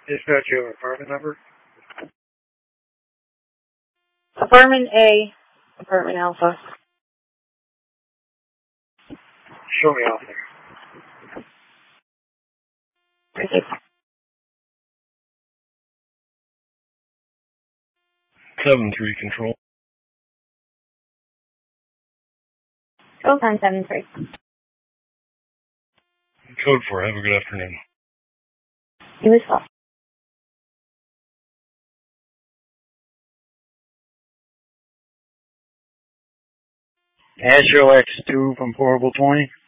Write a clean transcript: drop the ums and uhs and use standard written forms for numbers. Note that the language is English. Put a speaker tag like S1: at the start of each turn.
S1: Dispatch your apartment number?
S2: Apartment A, Apartment Alpha.
S1: Show me off there.
S2: Okay.
S1: 7-3 control.
S2: Code 973.
S1: Code 4, have a good afternoon.
S2: You as well.
S1: Astro X2 from Portable 20.